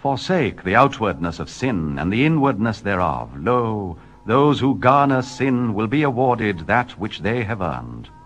Forsake the outwardness of sin, and the inwardness thereof. Lo, those who garner sin will be awarded that which they have earned.